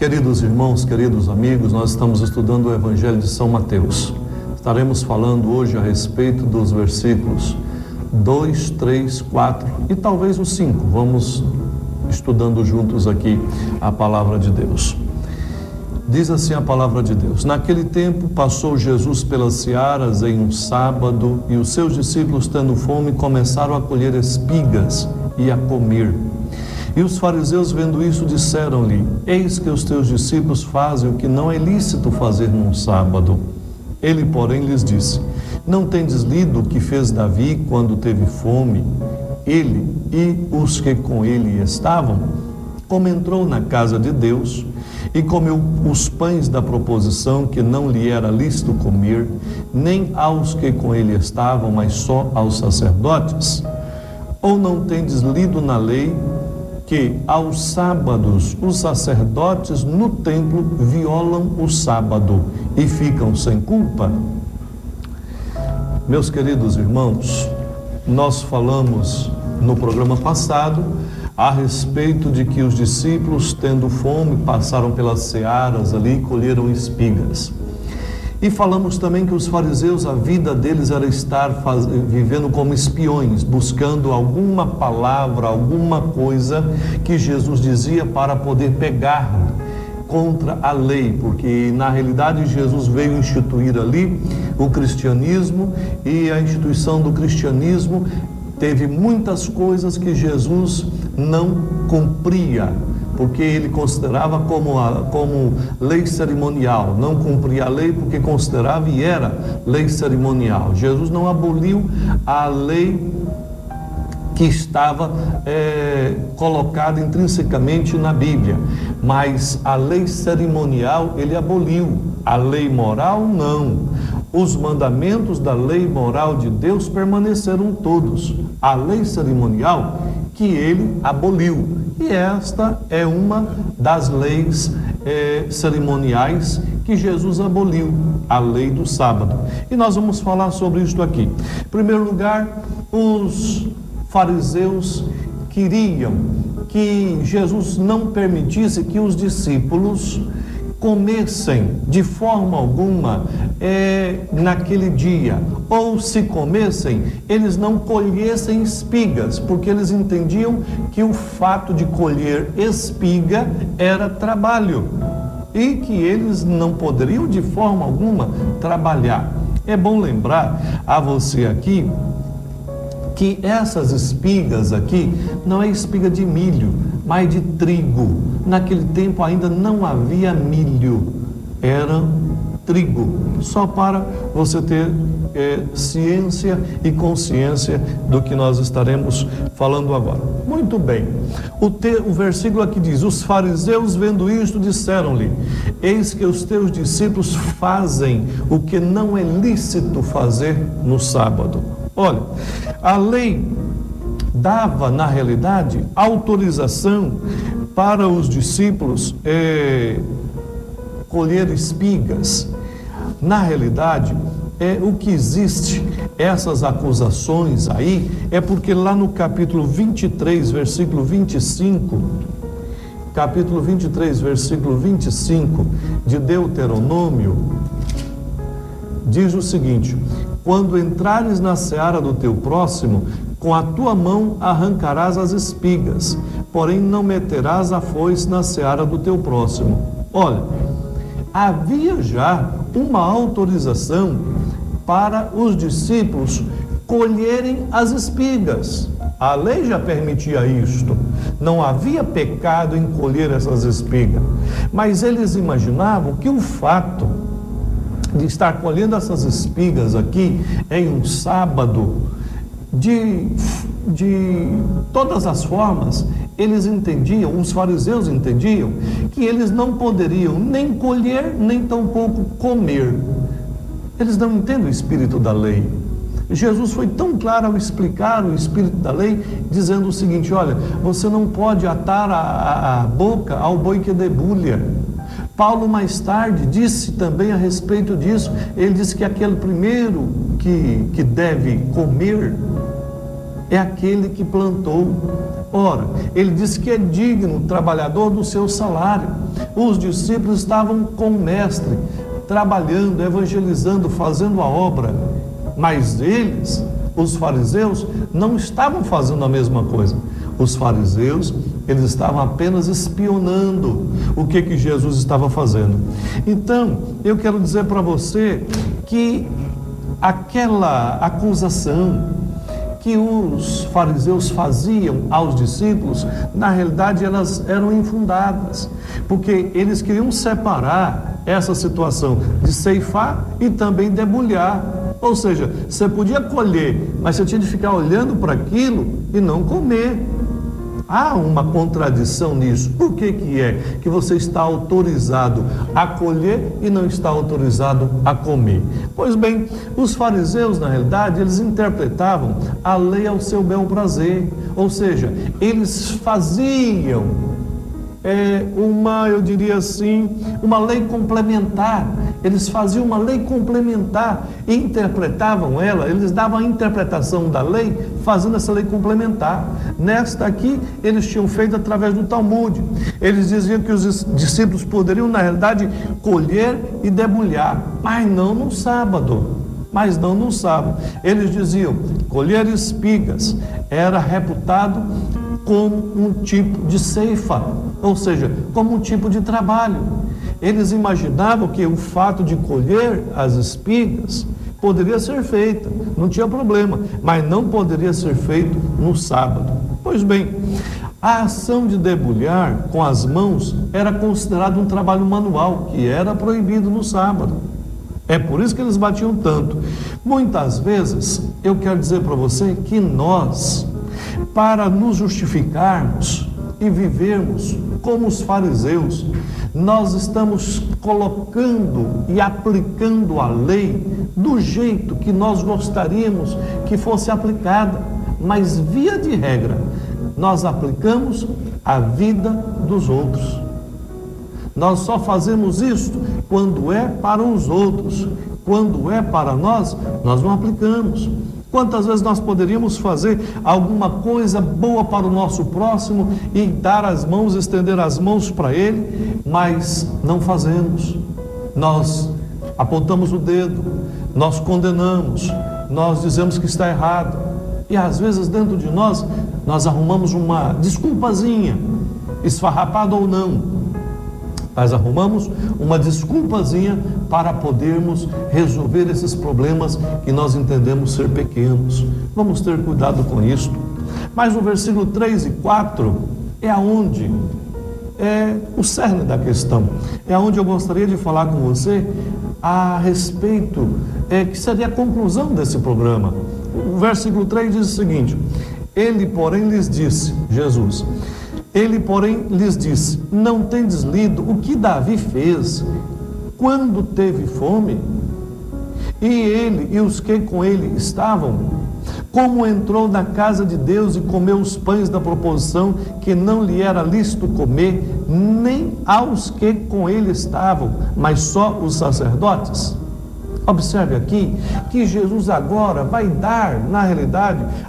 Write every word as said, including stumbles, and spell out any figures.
Queridos irmãos, queridos amigos, nós estamos estudando o Evangelho de São Mateus. Estaremos falando hoje a respeito dos versículos dois, três, quatro e talvez o cinco. Vamos estudando juntos aqui a palavra de Deus. Diz assim a palavra de Deus: naquele tempo passou Jesus pelas searas em um sábado, e os seus discípulos, tendo fome, começaram a colher espigas e a comer. E os fariseus, vendo isso, disseram-lhe: eis que os teus discípulos fazem o que não é lícito fazer num sábado. Ele, porém, lhes disse: não tendes lido o que fez Davi quando teve fome, ele e os que com ele estavam? Como entrou na casa de Deus e comeu os pães da proposição, que não lhe era lícito comer, nem aos que com ele estavam, mas só aos sacerdotes? Ou não tendes lido na lei que aos sábados os sacerdotes no templo violam o sábado e ficam sem culpa? Meus queridos irmãos, nós falamos no programa passado a respeito de que os discípulos, tendo fome, passaram pelas searas ali e colheram espigas. E falamos também que os fariseus, a vida deles era estar faz... vivendo como espiões, buscando alguma palavra, alguma coisa que Jesus dizia para poder pegar contra a lei, porque na realidade Jesus veio instituir ali o cristianismo, e a instituição do cristianismo teve muitas coisas que Jesus não cumpria, porque ele considerava como, a, como lei cerimonial, não cumpria a lei porque considerava e era lei cerimonial. Jesus não aboliu a lei que estava é, colocada intrinsecamente na Bíblia, mas a lei cerimonial ele aboliu, a lei moral não. Os mandamentos da lei moral de Deus permaneceram todos, a lei cerimonial que ele aboliu, e esta é uma das leis é, cerimoniais que Jesus aboliu, a lei do sábado. E nós vamos falar sobre isso aqui. Em primeiro lugar, os fariseus queriam que Jesus não permitisse que os discípulos comessem de forma alguma é, naquele dia, ou se comessem, eles não colhessem espigas, porque eles entendiam que o fato de colher espiga era trabalho e que eles não poderiam de forma alguma trabalhar. É bom lembrar a você aqui que essas espigas aqui não é espiga de milho, mas de trigo. Naquele tempo ainda não havia milho, era trigo. Só para você ter é, ciência e consciência do que nós estaremos falando agora. Muito bem, o, te, o versículo aqui diz: os fariseus, vendo isto, disseram-lhe: eis que os teus discípulos fazem o que não é lícito fazer no sábado. Olha, a lei dava, na realidade, autorização para os discípulos é, colher espigas. Na realidade, é, o que existe, essas acusações aí, é porque lá no capítulo vinte e três, versículo vinte e cinco, capítulo vinte e três, versículo vinte e cinco de Deuteronômio, diz o seguinte: quando entrares na seara do teu próximo, com a tua mão arrancarás as espigas, porém não meterás a foice na seara do teu próximo. Olha, havia já uma autorização para os discípulos colherem as espigas. A lei já permitia isto. Não havia pecado em colher essas espigas. Mas eles imaginavam que o fato de estar colhendo essas espigas aqui em um sábado, de, de todas as formas, eles entendiam, os fariseus entendiam, que eles não poderiam nem colher, nem tampouco comer. Eles não entendem o espírito da lei. Jesus foi tão claro ao explicar o espírito da lei, dizendo o seguinte: olha, você não pode atar a, a, a boca ao boi que debulha. Paulo mais tarde disse também a respeito disso. Ele disse que aquele primeiro que, que deve comer é aquele que plantou. Ora, ele disse que é digno o trabalhador do seu salário. Os discípulos estavam com o mestre, trabalhando, evangelizando, fazendo a obra, mas eles, os fariseus, não estavam fazendo a mesma coisa. Os fariseus, eles estavam apenas espionando o que que Jesus estava fazendo. Então, eu quero dizer para você que aquela acusação que os fariseus faziam aos discípulos, na realidade elas eram infundadas, porque eles queriam separar essa situação de ceifar e também debulhar. Ou seja, você podia colher, mas você tinha de ficar olhando para aquilo e não comer. Há uma contradição nisso. Por que que é que você está autorizado a colher e não está autorizado a comer? Pois bem, os fariseus, na realidade, eles interpretavam a lei ao seu bel prazer. Ou seja, eles faziam é, uma, eu diria assim, uma lei complementar. Eles faziam uma lei complementar e interpretavam ela, eles davam a interpretação da lei fazendo essa lei complementar. Nesta aqui, eles tinham feito através do Talmud. Eles diziam que os discípulos poderiam, na realidade, colher e debulhar, mas não no sábado. Mas não no sábado. Eles diziam, colher espigas era reputado como um tipo de ceifa, ou seja, como um tipo de trabalho. Eles imaginavam que o fato de colher as espigas poderia ser feito, não tinha problema, mas não poderia ser feito no sábado. Pois bem, a ação de debulhar com as mãos era considerado um trabalho manual, que era proibido no sábado. É por isso que eles batiam tanto. Muitas vezes, eu quero dizer para você que nós, para nos justificarmos e vivermos como os fariseus, nós estamos colocando e aplicando a lei do jeito que nós gostaríamos que fosse aplicada, mas via de regra, nós aplicamos a vida dos outros. Nós só fazemos isso quando é para os outros, quando é para nós, nós não aplicamos. Quantas vezes nós poderíamos fazer alguma coisa boa para o nosso próximo e dar as mãos, estender as mãos para ele, mas não fazemos. Nós apontamos o dedo, nós condenamos, nós dizemos que está errado. E às vezes dentro de nós, nós arrumamos uma desculpazinha, esfarrapada ou não. Nós arrumamos uma desculpazinha para podermos resolver esses problemas que nós entendemos ser pequenos. Vamos ter cuidado com isso. Mas no versículo três e quatro é aonde é o cerne da questão. É aonde eu gostaria de falar com você a respeito, é, que seria a conclusão desse programa. O versículo três diz o seguinte: ele, porém, lhes disse, Jesus, ele, porém, lhes disse, não tendes lido o que Davi fez quando teve fome? E ele e os que com ele estavam, como entrou na casa de Deus e comeu os pães da proposição que não lhe era lícito comer, nem aos que com ele estavam, mas só os sacerdotes? Observe aqui que Jesus agora vai dar, na realidade,